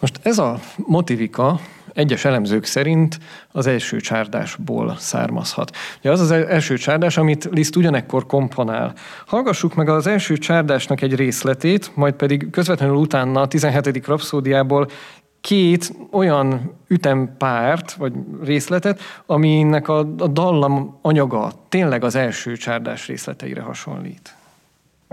Most ez a motivika egyes elemzők szerint az első csárdásból származhat. Ugye az az első csárdás, amit Liszt ugyanekkor komponál. Hallgassuk meg az első csárdásnak egy részletét, majd pedig közvetlenül utána a 17. rapszódiából két olyan ütempárt, vagy részletet, aminek a dallam anyaga tényleg az első csárdás részleteire hasonlít.